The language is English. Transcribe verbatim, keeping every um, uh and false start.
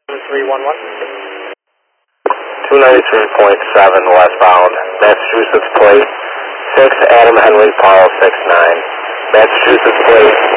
three one one. two ninety-three point seven westbound, Massachusetts plate, six Adam Henry Paul six nine. Massachusetts plate,